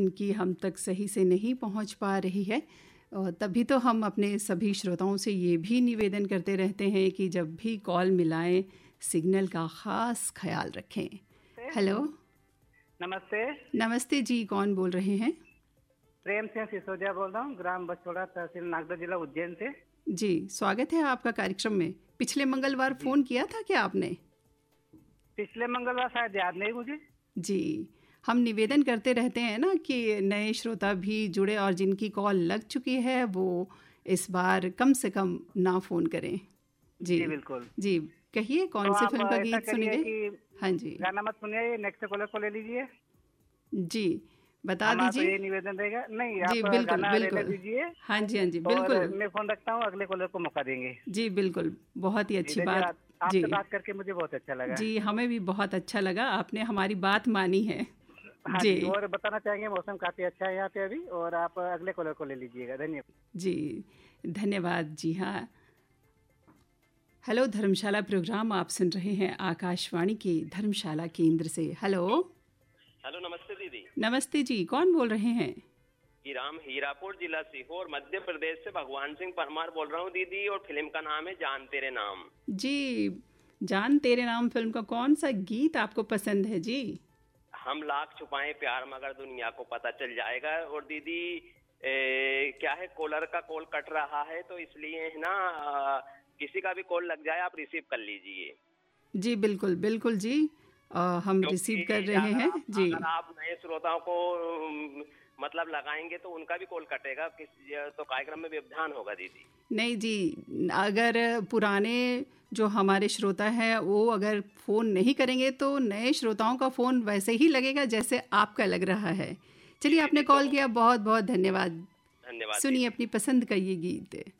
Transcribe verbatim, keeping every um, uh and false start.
जिनकी हम तक सही से नहीं पहुंच पा रही है। और तभी तो हम अपने सभी श्रोताओं से ये भी निवेदन करते रहते हैं कि जब भी कॉल मिलाएं सिग्नल का ख़ास ख्याल रखें। हेलो, नमस्ते। नमस्ते जी, कौन बोल रहे हैं? प्रेम सिंह सिसोदिया बोल रहा हूँ, ग्राम बछोड़ा, तहसील नागदा, जिला उज्जैन से। जी, स्वागत है आपका कार्यक्रम में। पिछले मंगलवार फ़ोन किया था क्या आपने? पिछले मंगलवार शायद याद नहीं मुझे। जी, हम निवेदन करते रहते हैं ना कि नए श्रोता भी जुड़े और जिनकी कॉल लग चुकी है वो इस बार कम से कम ना फ़ोन करें। जी, जी बिल्कुल। जी, कहिए कौन तो सी आप फिल्म का ऐसा गीत करिए सुनेंगे? कि हाँ जी, गाना मत सुनिए, नेक्स्ट कॉलर को ले लीजिए। जी, बता हमारा तो दीजिए। ये निवेदन रहेगा। नहीं, जी, आप बिल्कुल, गाना लेने बिल्कुल। दीजिए हाँ जी, हाँ जी, और बिल्कुल। मैं फोन रखता हूँ, अगले कॉलर को मौका देंगे। जी, बिल्कुल, बहुत ही जी अच्छी धन्यवाद, बात। जी, आपसे बात करके मुझे बहुत अच्छा लगा। जी, हमें भी बहुत अच्छा लगा, आपने हमारी बात मानी है। हाँ जी, जी, और बताना चाहेंगे मौसम काफी अच्छा है यहाँ पे अभी, और आप अगले कॉलर को ले लीजिएगा। धन्यवाद। जी, धन्यवाद। जी हाँ, हेलो धर्मशाला प्रोग्राम आप सुन रहे हैं आकाशवाणी के धर्मशाला केंद्र से। हेलो, हेलो, नमस्ते दीदी। नमस्ते जी, कौन बोल रहे हैं? हीराम, हीरापुर जिला सीहोर, मध्य प्रदेश से भगवान सिंह परमार बोल रहा हूँ दीदी, और फिल्म का नाम है जान तेरे नाम। जी, जान तेरे नाम फिल्म का कौन सा गीत आपको पसंद है जी? हम लाख छुपाएं प्यार मगर दुनिया को पता चल जाएगा। और दीदी ए, क्या है, कॉलर का कॉल कट रहा है तो इसलिए है ना, आ, किसी का भी कॉल लग जाए आप रिसीव कर लीजिए। जी बिल्कुल, बिल्कुल जी, आ, हम रिसीव कर रहे हैं। आप, जी, अगर आप नए श्रोताओं को उम, मतलब लगाएंगे तो उनका भी कॉल कटेगा, किस तो कार्यक्रम में व्यवधान होगा दीदी। नहीं जी, अगर पुराने जो हमारे श्रोता हैं वो अगर फ़ोन नहीं करेंगे तो नए श्रोताओं का फ़ोन वैसे ही लगेगा जैसे आपका लग रहा है। चलिए, आपने कॉल किया, बहुत बहुत धन्यवाद। धन्यवाद। सुनिए अपनी पसंद का ये गीत।